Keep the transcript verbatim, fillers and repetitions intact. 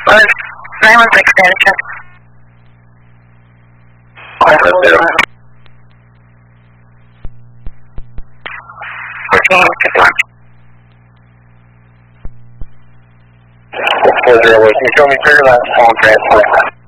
was nine one six extension. fourteen, fifty-one. four zero, can you show me trigger that phone transfer?